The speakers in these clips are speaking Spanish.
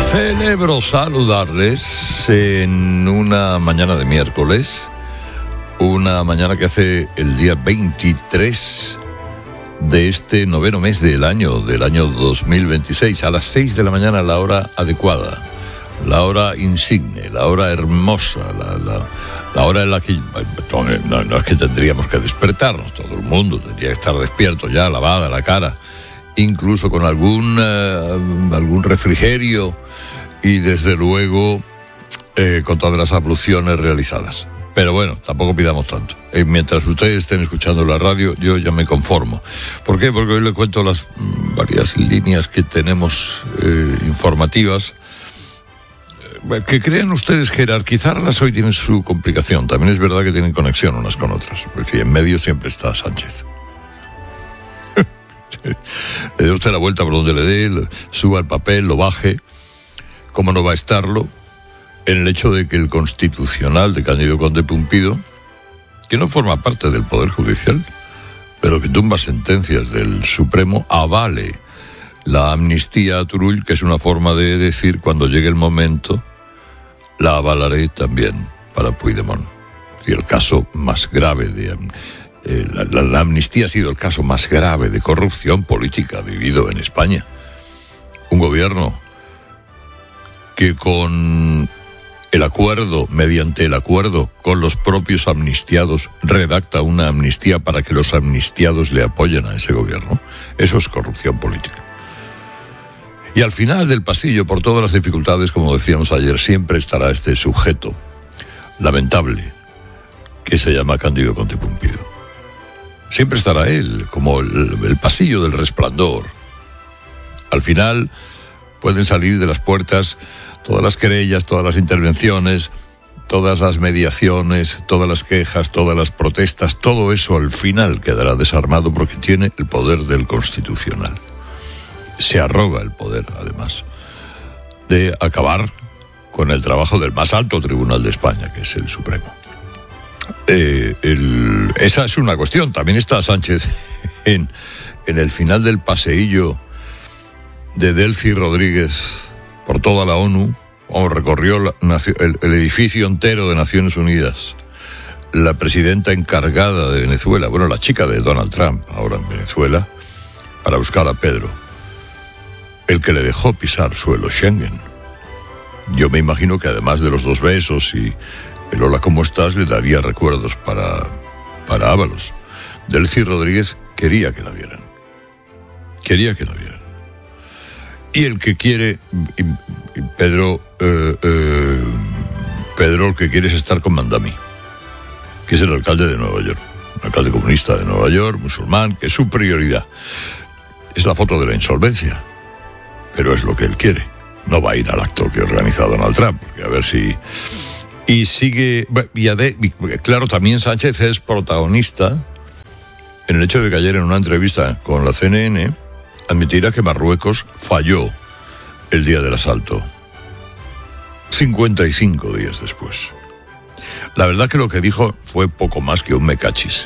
Celebro saludarles en una mañana de miércoles, una mañana que hace el día 23 de este noveno mes del año 2026, a las 6 de la mañana, la hora adecuada, la hora insigne, la hora hermosa, la hora en la que no es que tendríamos que despertarnos, todo el mundo tendría que estar despierto ya, lavada la cara, incluso con algún refrigerio y desde luego con todas las abluciones realizadas. Pero bueno, tampoco pidamos tanto. Mientras ustedes estén escuchando la radio, yo ya me conformo. ¿Por qué? Porque hoy les cuento las varias líneas que tenemos informativas. Que crean ustedes jerarquizarlas hoy tiene su complicación. También es verdad que tienen conexión unas con otras. Porque en medio siempre está Sánchez. Le dé usted la vuelta por donde le dé, suba el papel, lo baje. ¿Cómo no va a estarlo? En el hecho de que el Constitucional de Cándido Conde Pumpido, que no forma parte del Poder Judicial, pero que tumba sentencias del Supremo, avale la amnistía a Turull, que es una forma de decir, cuando llegue el momento, la avalaré también para Puigdemont. Y el caso más grave de... La amnistía ha sido el caso más grave de corrupción política vivido en España. Un gobierno que mediante el acuerdo con los propios amnistiados, redacta una amnistía para que los amnistiados le apoyen a ese gobierno. Eso es corrupción política. Y al final del pasillo, por todas las dificultades, como decíamos ayer, siempre estará este sujeto lamentable que se llama Cándido Conde Pumpido. Siempre estará él, como el pasillo del resplandor. Al final pueden salir de las puertas todas las querellas, todas las intervenciones, todas las mediaciones, todas las quejas, todas las protestas, todo eso al final quedará desarmado porque tiene el poder del Constitucional. Se arroga el poder, además, de acabar con el trabajo del más alto tribunal de España, que es el Supremo. Esa es una cuestión. También está Sánchez en el final del paseillo de Delcy Rodríguez por toda la ONU, recorrió el edificio entero de Naciones Unidas. La presidenta encargada de Venezuela, la chica de Donald Trump, ahora en Venezuela, para buscar a Pedro, el que le dejó pisar suelo Schengen. Yo me imagino que además de los 2 besos y el hola, ¿cómo estás?, le daría recuerdos para Ábalos. Delcy Rodríguez quería que la vieran. Y el que quiere, Pedro el que quiere es estar con Mandami, que es el alcalde de Nueva York, un alcalde comunista de Nueva York, musulmán, que es su prioridad. Es la foto de la insolvencia, pero es lo que él quiere. No va a ir al acto que organiza Donald Trump, porque a ver si... Y sigue... claro, también Sánchez es protagonista en el hecho de que ayer en una entrevista con la CNN admitirá que Marruecos falló el día del asalto, 55 días después. La verdad que lo que dijo fue poco más que un me cachis.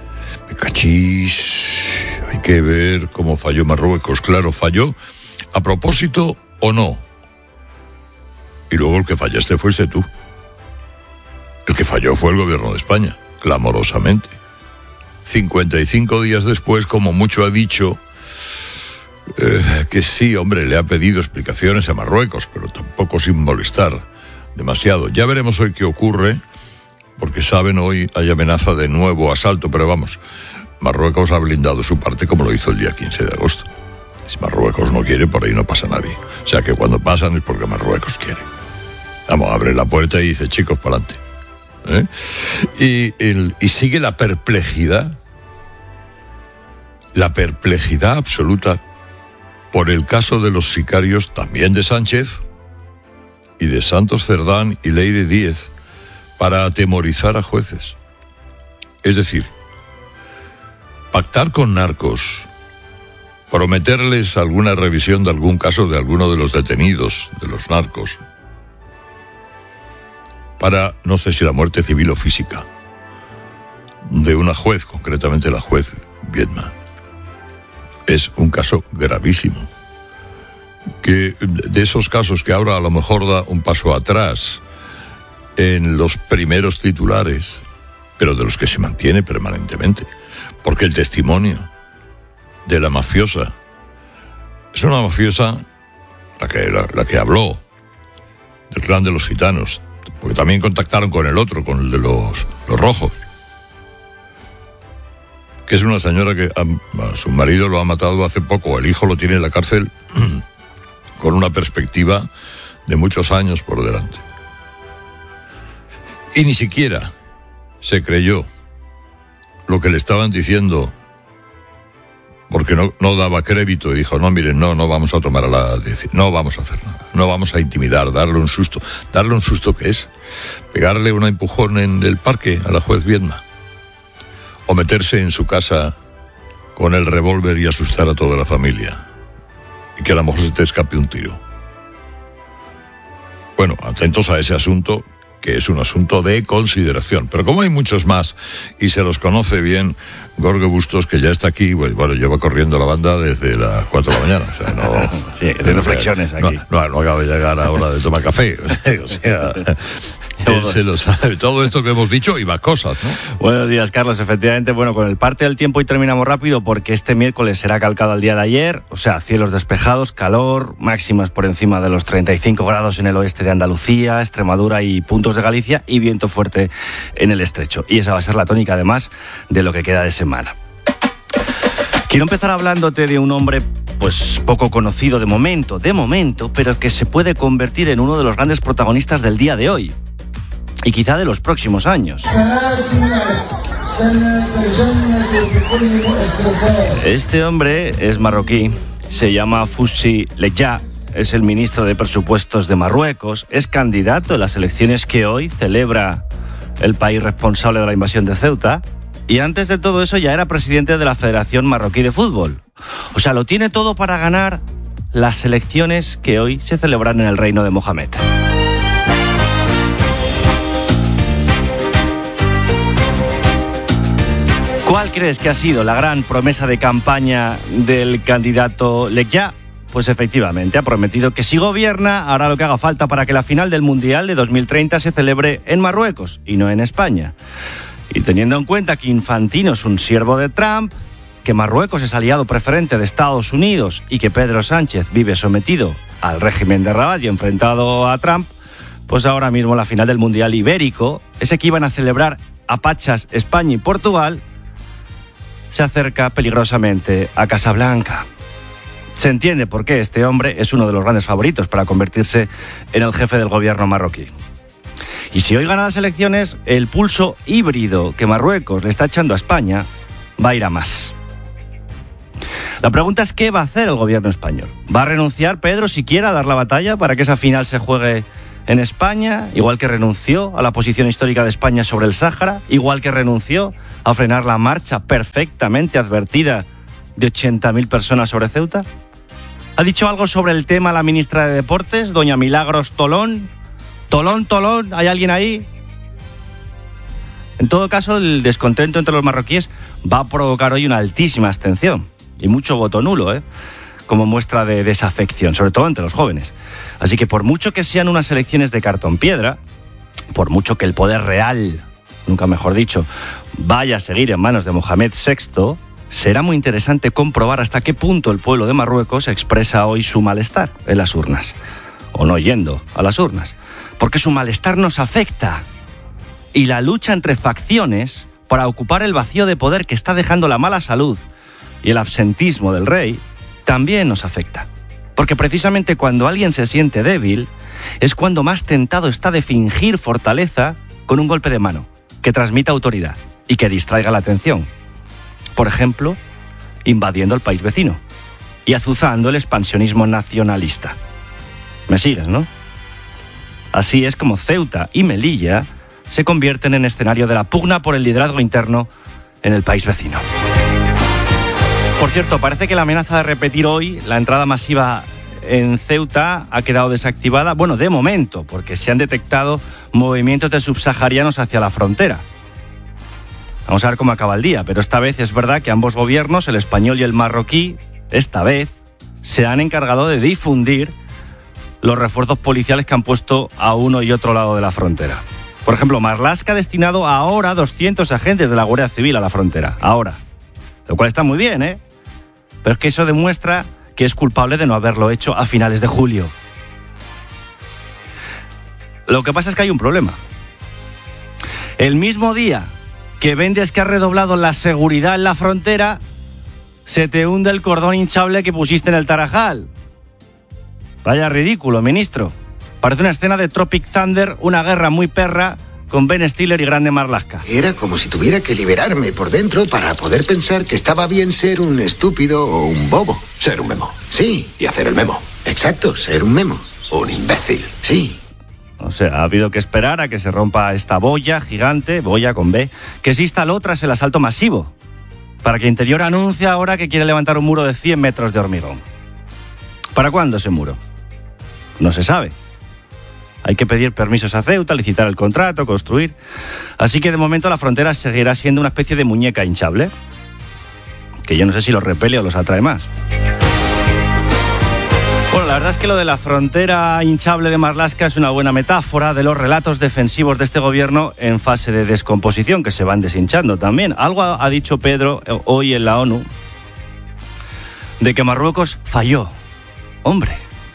Hay que ver cómo falló Marruecos. Claro, falló a propósito o no. Y luego el que fallaste fuiste tú. El que falló fue el gobierno de España, clamorosamente. 55 días después, como mucho ha dicho, que sí, hombre, le ha pedido explicaciones a Marruecos, pero tampoco sin molestar demasiado. Ya veremos hoy qué ocurre, porque saben, hoy hay amenaza de nuevo asalto, pero vamos, Marruecos ha blindado su parte como lo hizo el día 15 de agosto. Si Marruecos no quiere, por ahí no pasa nadie. O sea que cuando pasan es porque Marruecos quiere. Vamos, abre la puerta y dice, chicos, para adelante. Y sigue la perplejidad absoluta por el caso de los sicarios, también de Sánchez y de Santos Cerdán y Leire Díez, para atemorizar a jueces. Es decir, pactar con narcos, prometerles alguna revisión de algún caso de alguno de los detenidos de los narcos, para, no sé si la muerte civil o física, de una juez, concretamente la juez Viedma. Es un caso gravísimo. que de esos casos que ahora a lo mejor da un paso atrás en los primeros titulares, pero de los que se mantiene permanentemente, porque el testimonio de la mafiosa es una mafiosa, la que habló del clan de los gitanos, porque también contactaron con el otro, con el de los rojos, que es una señora que a su marido lo ha matado hace poco, el hijo lo tiene en la cárcel con una perspectiva de muchos años por delante. Y ni siquiera se creyó lo que le estaban diciendo, porque no daba crédito, y dijo, no, miren, no vamos a tomar no vamos a hacer nada, no vamos a intimidar, darle un susto que es pegarle un empujón en el parque a la juez Viedma, o meterse en su casa con el revólver y asustar a toda la familia, y que a lo mejor se te escape un tiro. Bueno, atentos a ese asunto, que es un asunto de consideración. Pero como hay muchos más, y se los conoce bien, Jorge Bustos, que ya está aquí, bueno, lleva corriendo la banda desde las 4 de la mañana. O sea, no... Sí, de reflexiones aquí. No acaba de llegar a hora de tomar café. O sea... Él se lo sabe, todo esto que hemos dicho y más cosas, ¿no? Buenos días, Carlos. Efectivamente, bueno, con el parte del tiempo y terminamos rápido porque este miércoles será calcado al día de ayer, o sea, cielos despejados, calor, máximas por encima de los 35 grados en el oeste de Andalucía, Extremadura y puntos de Galicia, y viento fuerte en el estrecho. Y esa va a ser la tónica, además, de lo que queda de semana. Quiero empezar hablándote de un hombre pues poco conocido de momento, pero que se puede convertir en uno de los grandes protagonistas del día de hoy. Y quizá de los próximos años. Este hombre es marroquí, se llama Fouzi Ledja, es el ministro de Presupuestos de Marruecos, es candidato en las elecciones que hoy celebra el país responsable de la invasión de Ceuta, y antes de todo eso ya era presidente de la Federación Marroquí de Fútbol. O sea, lo tiene todo para ganar las elecciones que hoy se celebran en el reino de Mohamed. ¿Cuál crees que ha sido la gran promesa de campaña del candidato Ledja? Pues efectivamente, ha prometido que si gobierna hará lo que haga falta para que la final del Mundial de 2030 se celebre en Marruecos y no en España. Y teniendo en cuenta que Infantino es un siervo de Trump, que Marruecos es aliado preferente de Estados Unidos y que Pedro Sánchez vive sometido al régimen de Rabat y enfrentado a Trump, pues ahora mismo la final del Mundial Ibérico, ese que iban a celebrar a pachas España y Portugal, se acerca peligrosamente a Casablanca. Se entiende por qué este hombre es uno de los grandes favoritos para convertirse en el jefe del gobierno marroquí. Y si hoy gana las elecciones, el pulso híbrido que Marruecos le está echando a España va a ir a más. La pregunta es ¿qué va a hacer el gobierno español? ¿Va a renunciar Pedro siquiera a dar la batalla para que esa final se juegue en España, igual que renunció a la posición histórica de España sobre el Sáhara, igual que renunció a frenar la marcha perfectamente advertida de 80.000 personas sobre Ceuta? ¿Ha dicho algo sobre el tema la ministra de Deportes, doña Milagros Tolón? ¿Tolón? ¿Hay alguien ahí? En todo caso, el descontento entre los marroquíes va a provocar hoy una altísima abstención y mucho voto nulo, como muestra de desafección, sobre todo entre los jóvenes. Así que por mucho que sean unas elecciones de cartón piedra, por mucho que el poder real, nunca mejor dicho, vaya a seguir en manos de Mohamed VI, será muy interesante comprobar hasta qué punto el pueblo de Marruecos expresa hoy su malestar en las urnas, o no yendo a las urnas, porque su malestar nos afecta. Y la lucha entre facciones para ocupar el vacío de poder que está dejando la mala salud y el absentismo del rey también nos afecta. Porque precisamente cuando alguien se siente débil es cuando más tentado está de fingir fortaleza con un golpe de mano que transmita autoridad y que distraiga la atención. Por ejemplo, invadiendo el país vecino y azuzando el expansionismo nacionalista. ¿Me sigues, no? Así es como Ceuta y Melilla se convierten en escenario de la pugna por el liderazgo interno en el país vecino. Por cierto, parece que la amenaza de repetir hoy la entrada masiva en Ceuta ha quedado desactivada, bueno, de momento, porque se han detectado movimientos de subsaharianos hacia la frontera. Vamos a ver cómo acaba el día, pero esta vez es verdad que ambos gobiernos, el español y el marroquí, esta vez se han encargado de difundir los refuerzos policiales que han puesto a uno y otro lado de la frontera. Por ejemplo, Marlaska ha destinado ahora 200 agentes de la Guardia Civil a la frontera. Ahora. Lo cual está muy bien, ¿eh? Pero es que eso demuestra que es culpable de no haberlo hecho a finales de julio. Lo que pasa es que hay un problema. El mismo día que vendes que has redoblado la seguridad en la frontera, se te hunde el cordón hinchable que pusiste en el Tarajal. Vaya ridículo, ministro. Parece una escena de Tropic Thunder, una guerra muy perra, con Ben Stiller y Grande Marlaska. Era como si tuviera que liberarme por dentro para poder pensar que estaba bien ser un estúpido o un bobo. Ser un memo. Sí. Y hacer el memo. Exacto, ser un memo. Un imbécil. Sí. O sea, ha habido que esperar a que se rompa esta boya gigante, boya con B, que se instaló tras el asalto masivo, para que Interior anuncie ahora que quiere levantar un muro de 100 metros de hormigón. ¿Para cuándo ese muro? No se sabe. Hay que pedir permisos a Ceuta, licitar el contrato, construir. Así que de momento la frontera seguirá siendo una especie de muñeca hinchable, que yo no sé si los repele o los atrae más. Bueno, la verdad es que lo de la frontera hinchable de Marlaska es una buena metáfora de los relatos defensivos de este gobierno en fase de descomposición, que se van deshinchando también. Algo ha dicho Pedro hoy en la ONU, de que Marruecos falló. Hombre,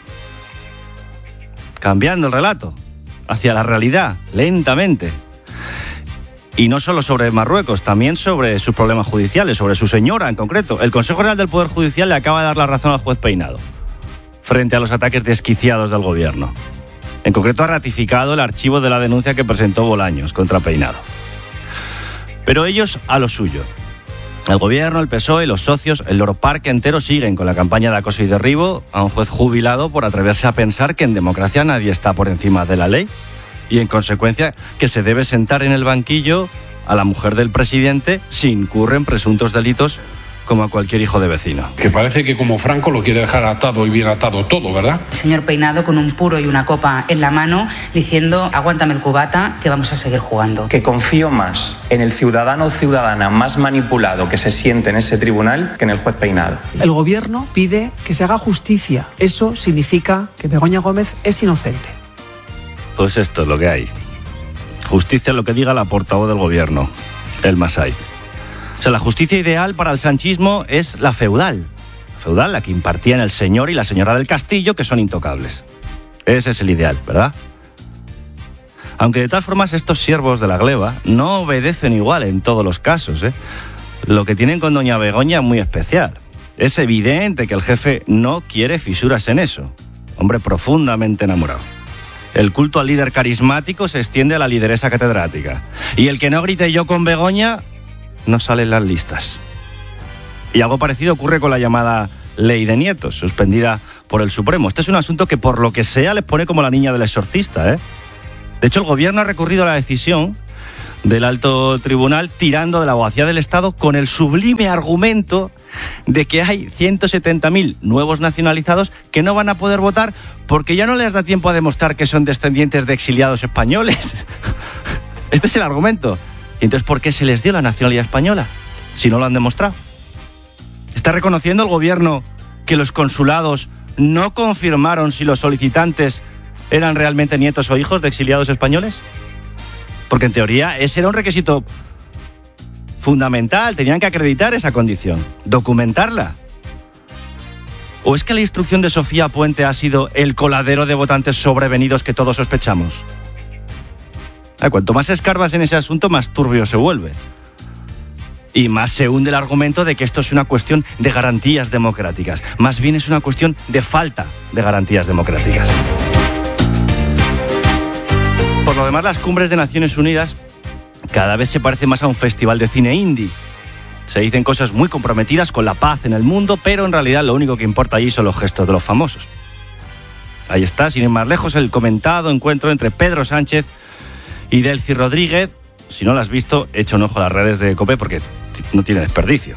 cambiando el relato hacia la realidad, lentamente. Y no solo sobre Marruecos, también sobre sus problemas judiciales, sobre su señora en concreto. El Consejo General del Poder Judicial le acaba de dar la razón al juez Peinado frente a los ataques desquiciados del gobierno. En concreto ha ratificado el archivo de la denuncia que presentó Bolaños contra Peinado. Pero ellos a lo suyo. El gobierno, el PSOE, los socios, el Loro Parque entero siguen con la campaña de acoso y derribo a un juez jubilado por atreverse a pensar que en democracia nadie está por encima de la ley y en consecuencia que se debe sentar en el banquillo a la mujer del presidente si incurre en presuntos delitos como a cualquier hijo de vecino. Que parece que como Franco lo quiere dejar atado y bien atado todo, ¿verdad? El señor Peinado con un puro y una copa en la mano diciendo aguántame el cubata que vamos a seguir jugando. Que confío más en el ciudadano o ciudadana más manipulado que se siente en ese tribunal que en el juez Peinado. El gobierno pide que se haga justicia. Eso significa que Begoña Gómez es inocente. Pues esto es lo que hay. Justicia es lo que diga la portavoz del gobierno, el Masai. O sea, la justicia ideal para el sanchismo es la feudal. Feudal, la que impartían el señor y la señora del castillo, que son intocables. Ese es el ideal, ¿verdad? Aunque de todas formas estos siervos de la gleba no obedecen igual en todos los casos, ¿eh? Lo que tienen con doña Begoña es muy especial. Es evidente que el jefe no quiere fisuras en eso. Hombre profundamente enamorado. El culto al líder carismático se extiende a la lideresa catedrática. Y el que no grite yo con Begoña no sale en las listas. Y algo parecido ocurre con la llamada Ley de Nietos, suspendida por el Supremo. Este es un asunto que por lo que sea les pone como la niña del exorcista, ¿eh? De hecho, el gobierno ha recurrido a la decisión del alto tribunal tirando de la abogacía del Estado con el sublime argumento de que hay 170.000 nuevos nacionalizados que no van a poder votar porque ya no les da tiempo a demostrar que son descendientes de exiliados españoles. Este es el argumento. ¿Y entonces por qué se les dio la nacionalidad española si no lo han demostrado? ¿Está reconociendo el gobierno que los consulados no confirmaron si los solicitantes eran realmente nietos o hijos de exiliados españoles? Porque en teoría ese era un requisito fundamental, tenían que acreditar esa condición, documentarla. ¿O es que la instrucción de Sofía Puente ha sido el coladero de votantes sobrevenidos que todos sospechamos? Cuanto más escarbas en ese asunto, más turbio se vuelve. Y más se hunde el argumento de que esto es una cuestión de garantías democráticas. Más bien es una cuestión de falta de garantías democráticas. Por lo demás, las cumbres de Naciones Unidas cada vez se parecen más a un festival de cine indie. Se dicen cosas muy comprometidas con la paz en el mundo, pero en realidad lo único que importa allí son los gestos de los famosos. Ahí está, sin ir más lejos, el comentado encuentro entre Pedro Sánchez y Delcy Rodríguez. Si no lo has visto, echa un ojo a las redes de COPE porque no tiene desperdicio.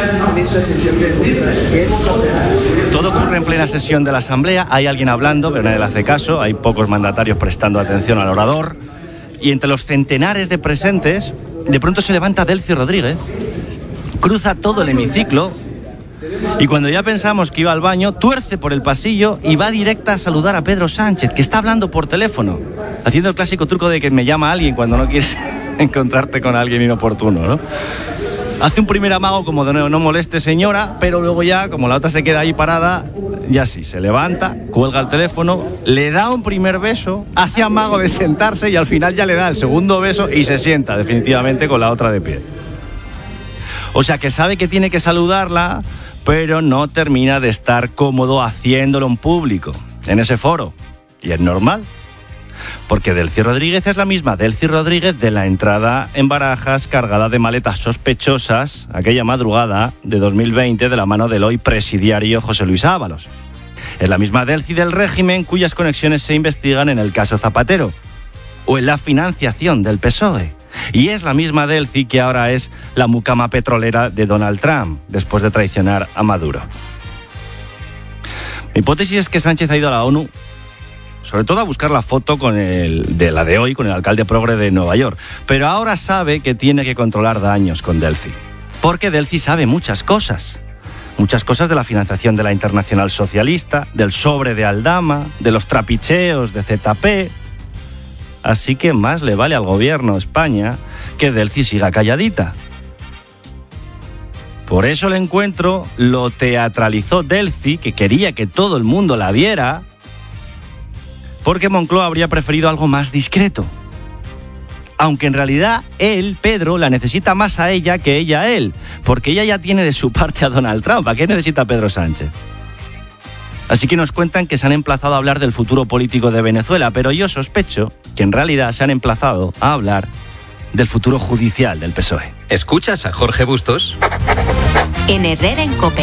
Todo ocurre en plena sesión de la Asamblea. Hay alguien hablando, pero nadie le hace caso. Hay pocos mandatarios prestando atención al orador. Y entre los centenares de presentes, de pronto se levanta Delcy Rodríguez, cruza todo el hemiciclo Y cuando ya pensamos que iba al baño, tuerce por el pasillo y va directa a saludar a Pedro Sánchez, que está hablando por teléfono, haciendo el clásico truco de que me llama alguien cuando no quieres encontrarte con alguien inoportuno, ¿no? Hace un primer amago como de no moleste señora, pero luego ya, como la otra se queda ahí parada, ya sí, se levanta, cuelga el teléfono, le da un primer beso, hace amago de sentarse y al final ya le da el segundo beso y se sienta definitivamente con la otra de pie. O sea que sabe que tiene que saludarla, pero no termina de estar cómodo haciéndolo en público, en ese foro. Y es normal. Porque Delcy Rodríguez es la misma Delcy Rodríguez de la entrada en Barajas cargada de maletas sospechosas aquella madrugada de 2020 de la mano del hoy presidiario José Luis Ábalos. Es la misma Delcy del régimen cuyas conexiones se investigan en el caso Zapatero o en la financiación del PSOE. Y es la misma Delcy que ahora es la mucama petrolera de Donald Trump después de traicionar a Maduro. Mi hipótesis es que Sánchez ha ido a la ONU sobre todo a buscar la foto con la de hoy con el alcalde progre de Nueva York. Pero ahora sabe que tiene que controlar daños con Delcy. Porque Delcy sabe muchas cosas. Muchas cosas de la financiación de la Internacional Socialista, del sobre de Aldama, de los trapicheos de ZP. Así que más le vale al gobierno de España que Delcy siga calladita. Por eso el encuentro lo teatralizó Delcy, que quería que todo el mundo la viera, porque Moncloa habría preferido algo más discreto. Aunque en realidad él, Pedro, la necesita más a ella que ella a él, porque ella ya tiene de su parte a Donald Trump. ¿Para qué necesita a Pedro Sánchez? Así que nos cuentan que se han emplazado a hablar del futuro político de Venezuela, pero yo sospecho que en realidad se han emplazado a hablar del futuro judicial del PSOE. ¿Escuchas a Jorge Bustos? En Herrera en COPE.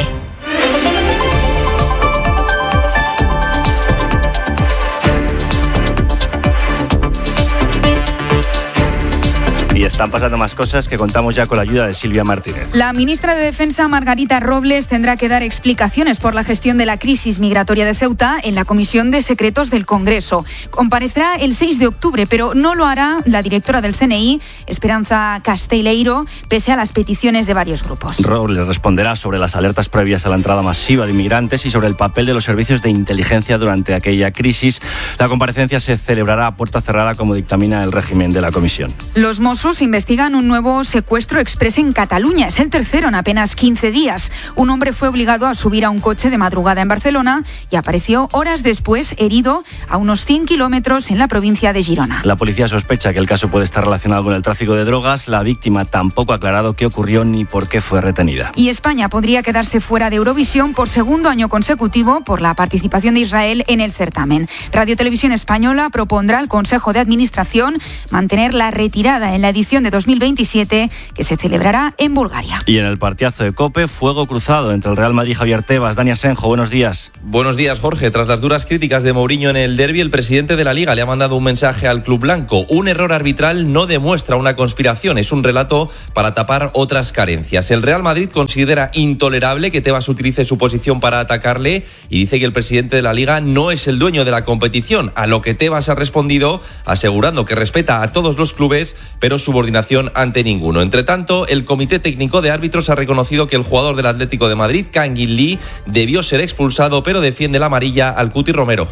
Y están pasando más cosas que contamos ya con la ayuda de Silvia Martínez. La ministra de Defensa, Margarita Robles, tendrá que dar explicaciones por la gestión de la crisis migratoria de Ceuta en la Comisión de Secretos del Congreso. Comparecerá el 6 de octubre, pero no lo hará la directora del CNI, Esperanza Casteleiro, pese a las peticiones de varios grupos. Robles responderá sobre las alertas previas a la entrada masiva de inmigrantes y sobre el papel de los servicios de inteligencia durante aquella crisis. La comparecencia se celebrará a puerta cerrada, como dictamina el régimen de la comisión. Los Mossos investigan un nuevo secuestro exprés en Cataluña. Es el tercero en apenas 15 días. Un hombre fue obligado a subir a un coche de madrugada en Barcelona y apareció horas después herido a unos 100 kilómetros en la provincia de Girona. La policía sospecha que el caso puede estar relacionado con el tráfico de drogas. La víctima tampoco ha aclarado qué ocurrió ni por qué fue retenida. Y España podría quedarse fuera de Eurovisión por segundo año consecutivo por la participación de Israel en el certamen. Radio Televisión Española propondrá al Consejo de Administración mantener la retirada en la edición de 2027 que se celebrará en Bulgaria. Y en el partidazo de COPE, fuego cruzado entre el Real Madrid y Javier Tebas. Dani Asenjo, buenos días. Buenos días, Jorge. Tras las duras críticas de Mourinho en el derbi, el presidente de la Liga le ha mandado un mensaje al club blanco. Un error arbitral no demuestra una conspiración, es un relato para tapar otras carencias. El Real Madrid considera intolerable que Tebas utilice su posición para atacarle y dice que el presidente de la Liga no es el dueño de la competición, a lo que Tebas ha respondido asegurando que respeta a todos los clubes, pero subordinación ante ninguno. Entre tanto, el Comité Técnico de Árbitros ha reconocido que el jugador del Atlético de Madrid, Kangin Lee, debió ser expulsado, pero defiende la amarilla al Cuti Romero.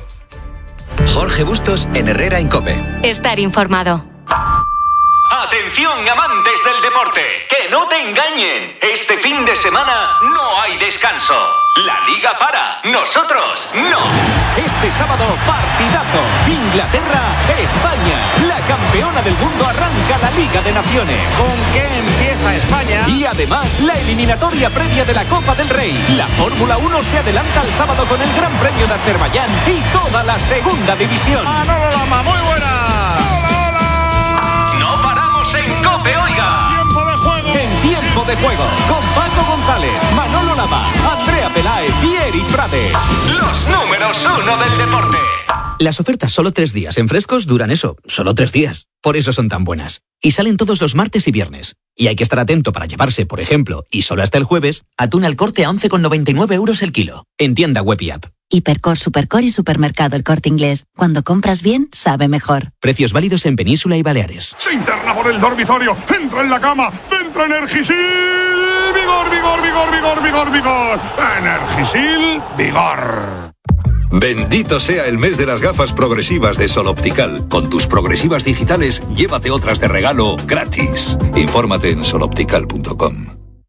Jorge Bustos en Herrera en COPE. Estar informado. Atención, amantes del deporte, que no te engañen. Este fin de semana no hay descanso. La Liga para, nosotros no. Este sábado, partidazo. Inglaterra-España. La campeona del mundo arranca la Liga de Naciones. ¿Con qué empieza España? Y además, la eliminatoria previa de la Copa del Rey. La Fórmula 1 se adelanta al sábado con el Gran Premio de Azerbaiyán y toda la segunda división. ¡Manolo Lama, muy buena! En COPE, oiga. Tiempo de juego. En tiempo de juego. Con Paco González, Manolo Lama, Andrea Peláez y Eric Prades. Los números 1 del deporte. Las ofertas solo 3 días en Frescos duran eso, solo 3 días. Por eso son tan buenas. Y salen todos los martes y viernes. Y hay que estar atento para llevarse, por ejemplo, y solo hasta el jueves, atún al Corte a 11,99 € el kilo. En tienda web y app. Hipercor, Supercor y Supermercado El Corte Inglés. Cuando compras bien, sabe mejor. Precios válidos en Península y Baleares. Se interna por el dormitorio, entra en la cama, centra Energisil. vigor, vigor, vigor, vigor, vigor, vigor. Energisil, vigor. Bendito sea el mes de las gafas progresivas de Sol Optical. Con tus progresivas digitales, llévate otras de regalo gratis. Infórmate en soloptical.com.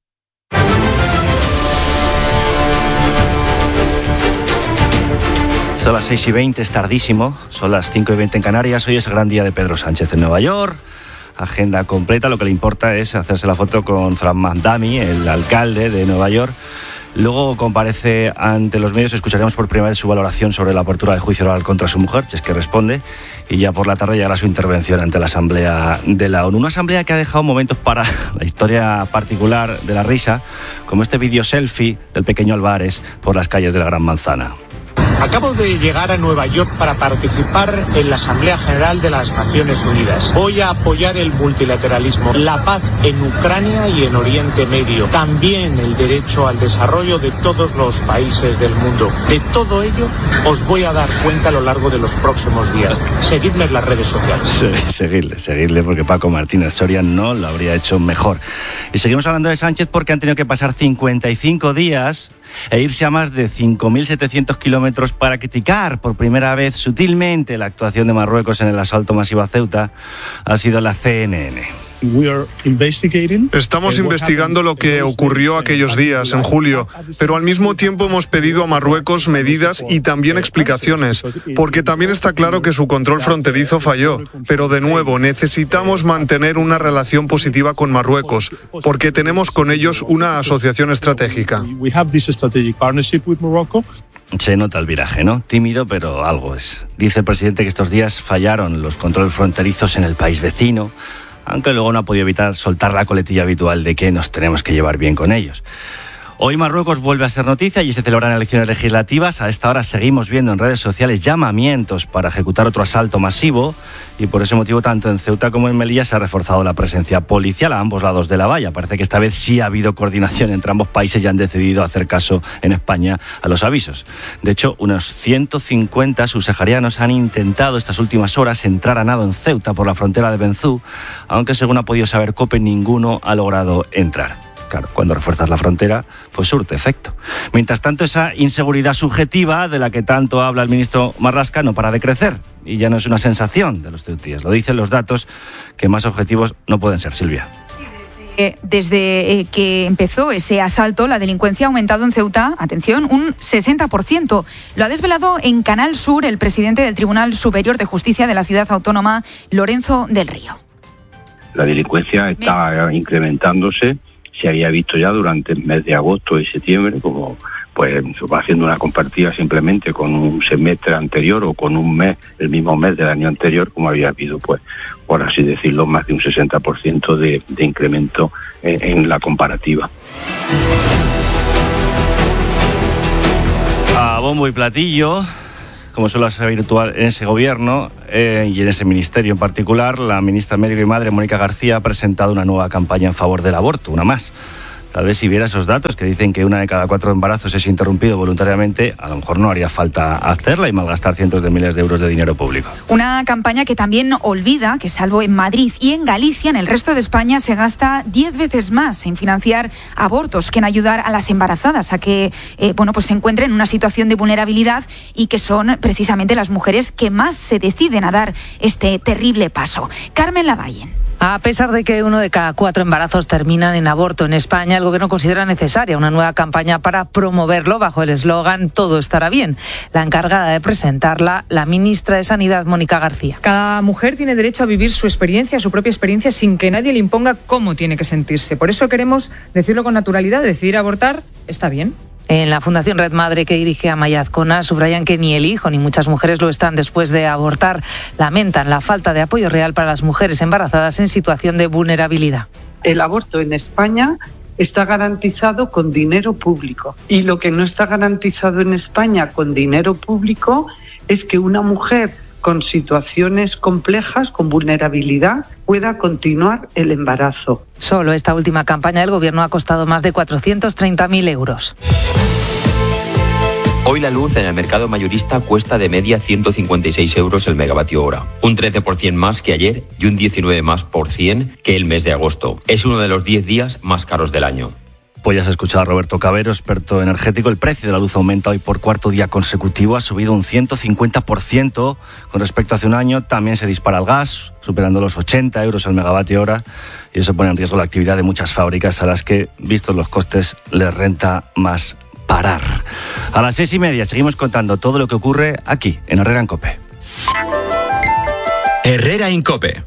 Son las 6:20, es tardísimo, son las 5:20 en Canarias. Hoy es el gran día de Pedro Sánchez en Nueva York. Agenda completa, lo que le importa es hacerse la foto con Zoran Mamdani, el alcalde de Nueva York. Luego comparece ante los medios, escucharemos por primera vez su valoración sobre la apertura de juicio oral contra su mujer, si es que responde, y ya por la tarde llegará su intervención ante la Asamblea de la ONU. Una asamblea que ha dejado momentos para la historia particular de la risa, como este vídeo selfie del pequeño Álvarez por las calles de la Gran Manzana. Acabo de llegar a Nueva York para participar en la Asamblea General de las Naciones Unidas. Voy a apoyar el multilateralismo, la paz en Ucrania y en Oriente Medio, también el derecho al desarrollo de todos los países del mundo. De todo ello os voy a dar cuenta a lo largo de los próximos días. Seguidme en las redes sociales. Sí, seguirle, porque Paco Martínez Soria no lo habría hecho mejor. Y seguimos hablando de Sánchez porque han tenido que pasar 55 días e irse a más de 5.700 kilómetros para criticar por primera vez sutilmente la actuación de Marruecos en el asalto masivo a Ceuta. Ha sido la CNN. Estamos investigando lo que ocurrió aquellos días, en julio, pero al mismo tiempo hemos pedido a Marruecos medidas y también explicaciones, porque también está claro que su control fronterizo falló. Pero de nuevo, necesitamos mantener una relación positiva con Marruecos, porque tenemos con ellos una asociación estratégica. Se nota el viraje, ¿no? Tímido, pero algo es. Dice el presidente que estos días fallaron los controles fronterizos en el país vecino, aunque luego no ha podido evitar soltar la coletilla habitual de que nos tenemos que llevar bien con ellos. Hoy Marruecos vuelve a ser noticia y se celebran elecciones legislativas. A esta hora seguimos viendo en redes sociales llamamientos para ejecutar otro asalto masivo y por ese motivo tanto en Ceuta como en Melilla se ha reforzado la presencia policial a ambos lados de la valla. Parece que esta vez sí ha habido coordinación entre ambos países y han decidido hacer caso en España a los avisos. De hecho, unos 150 subsaharianos han intentado estas últimas horas entrar a nado en Ceuta por la frontera de Benzú, aunque según ha podido saber COPE ninguno ha logrado entrar. Claro, cuando refuerzas la frontera, pues surte efecto. Mientras tanto, esa inseguridad subjetiva de la que tanto habla el ministro Marlaska no para de crecer. Y ya no es una sensación de los ceutíes. Lo dicen los datos, que más objetivos no pueden ser, Silvia. Desde que empezó ese asalto, la delincuencia ha aumentado en Ceuta, atención, un 60%. Lo ha desvelado en Canal Sur el presidente del Tribunal Superior de Justicia de la ciudad autónoma, Lorenzo del Río. La delincuencia está incrementándose. Se había visto ya durante el mes de agosto y septiembre, como pues va haciendo una comparativa simplemente con un semestre anterior o con un mes, el mismo mes del año anterior, como había habido, pues, por así decirlo, más de un 60% de incremento en la comparativa. A bombo y platillo, como suele ser habitual en ese gobierno y en ese ministerio en particular, la ministra Médico y Madre, Mónica García, ha presentado una nueva campaña en favor del aborto, una más. Tal vez si viera esos datos que dicen que 1 de cada 4 embarazos es interrumpido voluntariamente, a lo mejor no haría falta hacerla y malgastar cientos de miles de euros de dinero público. Una campaña que también olvida que salvo en Madrid y en Galicia, en el resto de España se gasta 10 veces más en financiar abortos que en ayudar a las embarazadas a que pues se encuentren en una situación de vulnerabilidad y que son precisamente las mujeres que más se deciden a dar este terrible paso. Carmen Lavalle. A pesar de que 1 de cada 4 embarazos terminan en aborto en España, el Gobierno considera necesaria una nueva campaña para promoverlo bajo el eslogan «Todo estará bien». La encargada de presentarla, la ministra de Sanidad, Mónica García. Cada mujer tiene derecho a vivir su experiencia, su propia experiencia, sin que nadie le imponga cómo tiene que sentirse. Por eso queremos decirlo con naturalidad, decidir abortar está bien. En la Fundación Red Madre, que dirige Amaya Azcona, subrayan que ni el hijo ni muchas mujeres lo están después de abortar. Lamentan la falta de apoyo real para las mujeres embarazadas en situación de vulnerabilidad. El aborto en España está garantizado con dinero público. Y lo que no está garantizado en España con dinero público es que una mujer con situaciones complejas, con vulnerabilidad, pueda continuar el embarazo. Solo esta última campaña del Gobierno ha costado más de 430.000 euros. Hoy la luz en el mercado mayorista cuesta de media 156 euros el megavatio hora, un 13% más que ayer y un 19% más que el mes de agosto. Es uno de los 10 días más caros del año. Pues ya se ha escuchado a Roberto Cabero, experto energético. El precio de la luz aumenta hoy por cuarto día consecutivo. Ha subido un 150% con respecto a hace un año. También se dispara el gas, superando los 80 euros el megavatio hora. Y eso pone en riesgo la actividad de muchas fábricas a las que, vistos los costes, les renta más parar. A las 6:30 seguimos contando todo lo que ocurre aquí, en Herrera en COPE. Herrera en COPE.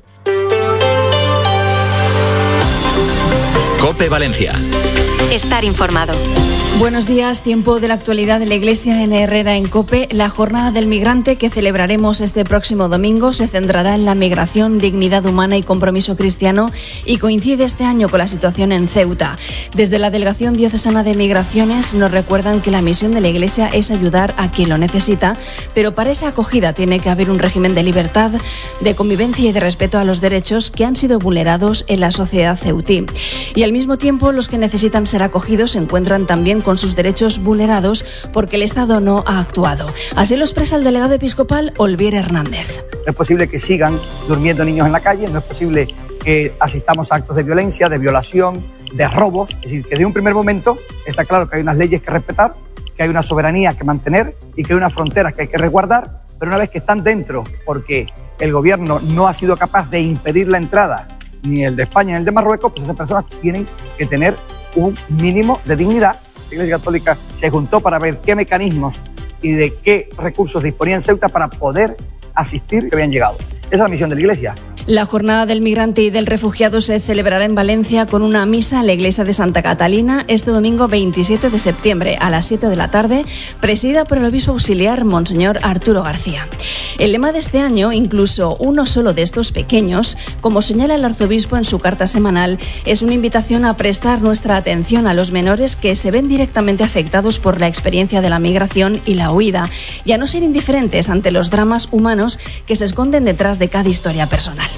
COPE Valencia. Estar informado. Buenos días, tiempo de la actualidad de la Iglesia en Herrera en COPE. La Jornada del Migrante que celebraremos este próximo domingo se centrará en la migración, dignidad humana y compromiso cristiano y coincide este año con la situación en Ceuta. Desde la Delegación Diocesana de Migraciones nos recuerdan que la misión de la Iglesia es ayudar a quien lo necesita, pero para esa acogida tiene que haber un régimen de libertad, de convivencia y de respeto a los derechos que han sido vulnerados en la sociedad ceutí. Y al mismo tiempo, los que necesitan ser acogidos se encuentran también con sus derechos vulnerados porque el Estado no ha actuado. Así lo expresa el delegado episcopal Olvier Hernández. No es posible que sigan durmiendo niños en la calle, no es posible que asistamos a actos de violencia, de violación, de robos. Es decir, que de un primer momento está claro que hay unas leyes que respetar, que hay una soberanía que mantener y que hay unas fronteras que hay que resguardar, pero una vez que están dentro, porque el gobierno no ha sido capaz de impedir la entrada, ni el de España ni el de Marruecos, pues esas personas tienen que tener un mínimo de dignidad. La Iglesia Católica se juntó para ver qué mecanismos y de qué recursos disponía en Ceuta para poder asistir que habían llegado. Esa es la misión de la Iglesia. La Jornada del Migrante y del Refugiado se celebrará en Valencia con una misa en la iglesia de Santa Catalina este domingo 27 de septiembre a las 7 de la tarde, presidida por el obispo auxiliar Monseñor Arturo García. El lema de este año, incluso uno solo de estos pequeños, como señala el arzobispo en su carta semanal, es una invitación a prestar nuestra atención a los menores que se ven directamente afectados por la experiencia de la migración y la huida, y a no ser indiferentes ante los dramas humanos que se esconden detrás de cada historia personal.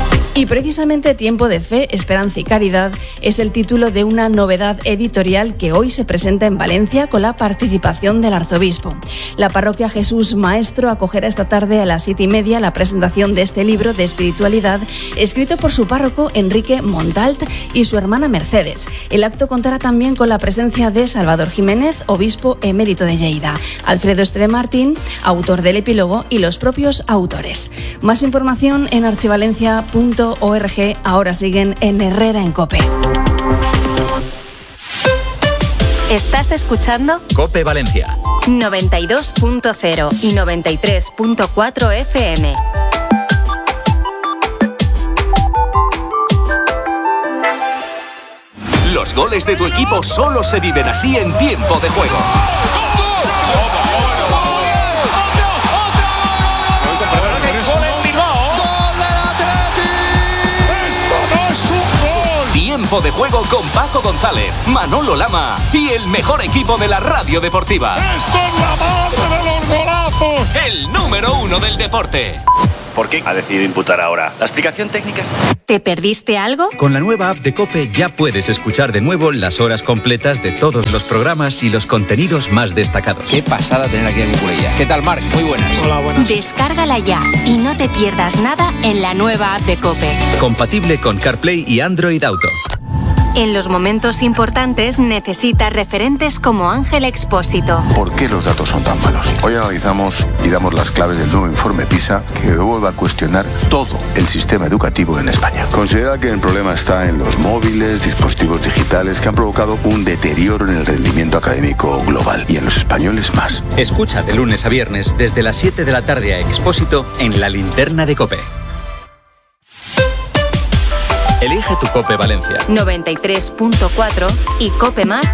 Y precisamente Tiempo de Fe, Esperanza y Caridad es el título de una novedad editorial que hoy se presenta en Valencia con la participación del arzobispo. La parroquia Jesús Maestro acogerá esta tarde a las 7:30 la presentación de este libro de espiritualidad escrito por su párroco Enrique Montalt y su hermana Mercedes. El acto contará también con la presencia de Salvador Jiménez, obispo emérito de Lleida, Alfredo Esteve Martín, autor del epílogo, y los propios autores. Más información en archivalencia.org. Ahora siguen en Herrera en COPE. ¿Estás escuchando? COPE Valencia. 92.0 y 93.4 FM. Los goles de tu equipo solo se viven así en Tiempo de Juego. Tiempo de Juego con Paco González, Manolo Lama y el mejor equipo de la radio deportiva. ¡Esto es la madre de los golazos! El número 1 del deporte. ¿Por qué ha decidido imputar ahora? ¿La explicación técnica es...? ¿Te perdiste algo? Con la nueva app de COPE ya puedes escuchar de nuevo las horas completas de todos los programas y los contenidos más destacados. Qué pasada tener aquí a Nicolella. ¿Qué tal, Marc? Muy buenas. Hola, buenas. Descárgala ya y no te pierdas nada en la nueva app de COPE. Compatible con CarPlay y Android Auto. En los momentos importantes necesitas referentes como Ángel Expósito. ¿Por qué los datos son tan malos? Hoy analizamos y damos las claves del nuevo informe PISA que vuelve a cuestionar todo el sistema educativo en España. Considera que el problema está en los móviles, dispositivos digitales que han provocado un deterioro en el rendimiento académico global y en los españoles más. Escucha de lunes a viernes desde las 7 de la tarde a Expósito en La Linterna de COPE. Elige tu COPE Valencia. 93.4 y COPE Más